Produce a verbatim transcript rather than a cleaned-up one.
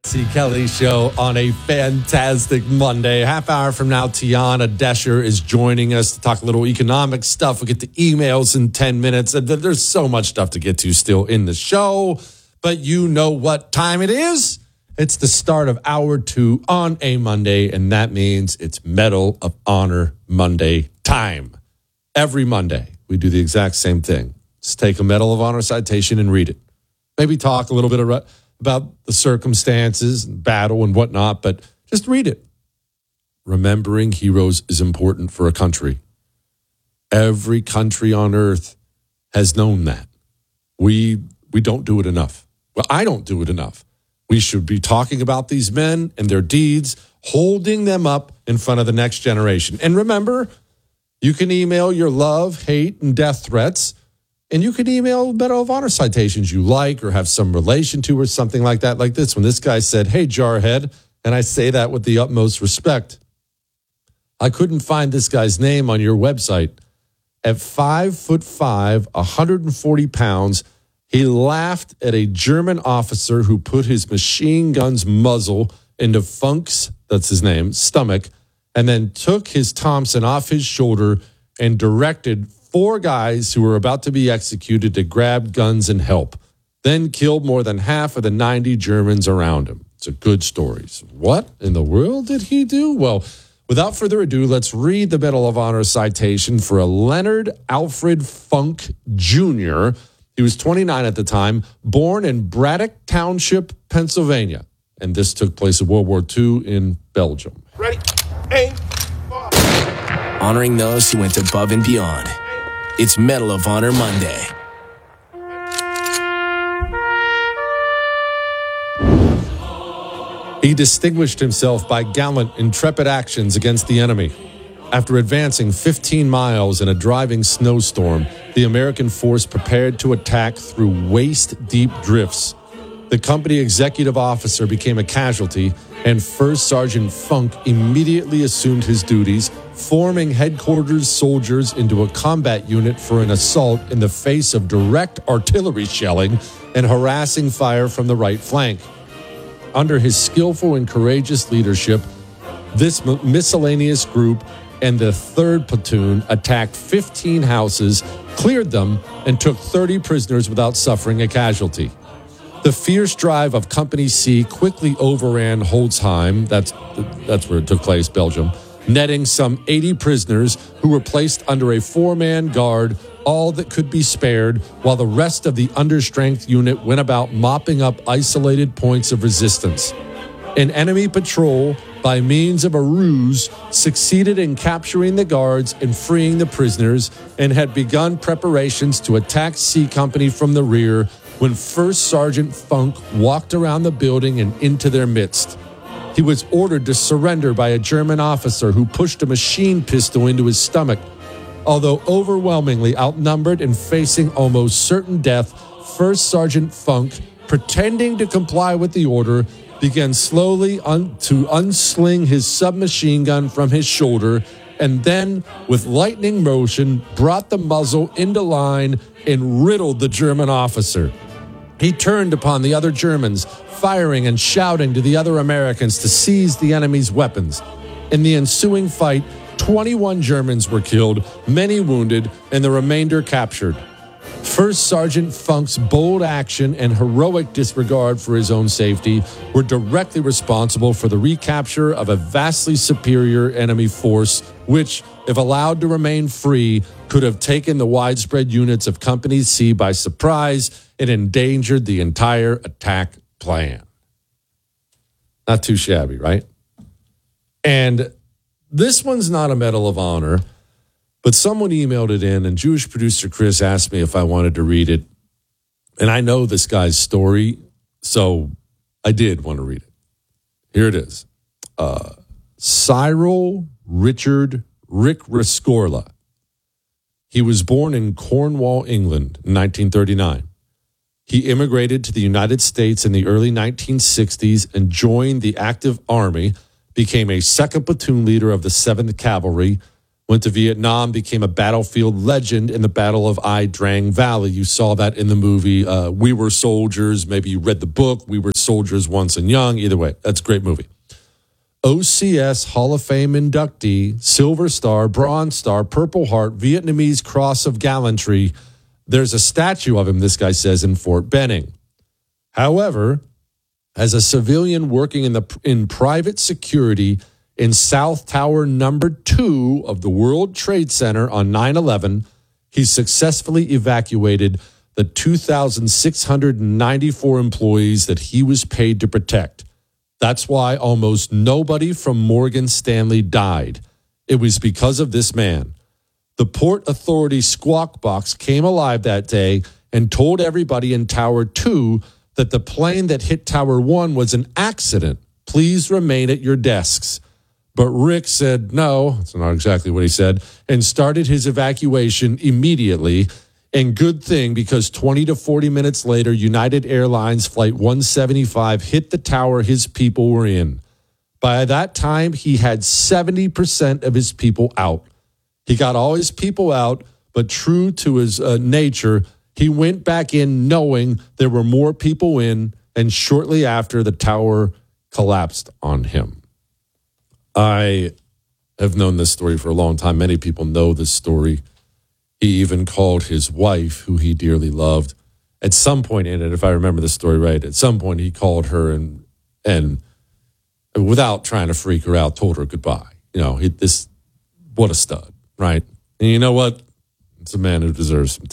C. Kelly Show on a fantastic Monday. Half hour from now, Tiana Desher is joining us to talk a little economic stuff. We'll get to emails in ten minutes. There's so much stuff to get to still in the show, but you know what time it is. It's the start of hour two on a Monday, and that means it's Medal of Honor Monday time. Every Monday, we do the exact same thing. Just take a Medal of Honor citation and read it. Maybe talk a little bit about the circumstances and battle and whatnot, but just read it. Remembering heroes is important for a country. Every country on earth has known that. We we don't do it enough. Well, I don't do it enough. We should be talking about these men and their deeds, holding them up in front of the next generation. And remember, you can email your love, hate, and death threats, and you can email Medal of Honor citations you like or have some relation to or something like that, like this one. This guy said, "Hey, Jarhead," and I say that with the utmost respect. I couldn't find this guy's name on your website. At five foot five, one hundred forty pounds, he laughed at a German officer who put his machine gun's muzzle into Funk's, that's his name, stomach, and then took his Thompson off his shoulder and directed four guys who were about to be executed to grab guns and help, then killed more than half of the ninety Germans around him. It's a good story. So what in the world did he do? Well, without further ado, let's read the Medal of Honor citation for a Leonard Alfred Funk Junior He was twenty-nine at the time, born in Braddock Township, Pennsylvania. And this took place in World War Two in Belgium. Ready, aim, fire. Honoring those who went above and beyond. It's Medal of Honor Monday. He distinguished himself by gallant, intrepid actions against the enemy. After advancing fifteen miles in a driving snowstorm, the American force prepared to attack through waist-deep drifts. The company executive officer became a casualty, and First Sergeant Funk immediately assumed his duties, forming headquarters soldiers into a combat unit for an assault in the face of direct artillery shelling and harassing fire from the right flank. Under his skillful and courageous leadership, this miscellaneous group and the third platoon attacked fifteen houses, cleared them, and took thirty prisoners without suffering a casualty. The fierce drive of Company C quickly overran Holzheim, that's, that's where it took place, Belgium, netting some eighty prisoners who were placed under a four-man guard, all that could be spared, while the rest of the understrength unit went about mopping up isolated points of resistance. An enemy patrol, by means of a ruse, succeeded in capturing the guards and freeing the prisoners, and had begun preparations to attack C Company from the rear when First Sergeant Funk walked around the building and into their midst. He was ordered to surrender by a German officer who pushed a machine pistol into his stomach. Although overwhelmingly outnumbered and facing almost certain death, First Sergeant Funk, pretending to comply with the order, began slowly un- to unsling his submachine gun from his shoulder, and then, with lightning motion, brought the muzzle into line and riddled the German officer. He turned upon the other Germans, firing and shouting to the other Americans to seize the enemy's weapons. In the ensuing fight, twenty-one Germans were killed, many wounded, and the remainder captured. First Sergeant Funk's bold action and heroic disregard for his own safety were directly responsible for the recapture of a vastly superior enemy force, which, if allowed to remain free, could have taken the widespread units of Company C by surprise and endangered the entire attack plan. Not too shabby, right? And this one's not a Medal of Honor, but someone emailed it in, and Jewish producer Chris asked me if I wanted to read it. And I know this guy's story, so I did want to read it. Here it is. Uh, Cyril Richard Rick Rescorla. He was born in Cornwall, England in nineteen thirty-nine. He immigrated to the United States in the early nineteen sixties and joined the active army, became a second platoon leader of the seventh Cavalry, went to Vietnam, became a battlefield legend in the Battle of Ai Drang Valley. You saw that in the movie uh, We Were Soldiers. Maybe you read the book, We Were Soldiers Once and Young. Either way, that's a great movie. O C S Hall of Fame inductee, Silver Star, Bronze Star, Purple Heart, Vietnamese Cross of Gallantry. There's a statue of him, this guy says, in Fort Benning. However, as a civilian working in the in private security in South Tower number two of the World Trade Center on nine eleven, he successfully evacuated the two thousand six hundred ninety-four employees that he was paid to protect. That's why almost nobody from Morgan Stanley died. It was because of this man. The Port Authority Squawk Box came alive that day and told everybody in Tower two that the plane that hit Tower one was an accident. Please remain at your desks. But Rick said no, that's not exactly what he said, and started his evacuation immediately. And good thing, because twenty to forty minutes later, United Airlines Flight one seventy-five hit the tower his people were in. By that time, he had seventy percent of his people out. He got all his people out, but true to his uh, nature, he went back in knowing there were more people in, and shortly after, the tower collapsed on him. I have known this story for a long time. Many people know this story. He even called his wife, who he dearly loved, at some point in it, if I remember the story right, at some point he called her and, and without trying to freak her out, told her goodbye. You know, he, this, what a stud, right? And you know what? It's a man who deserves some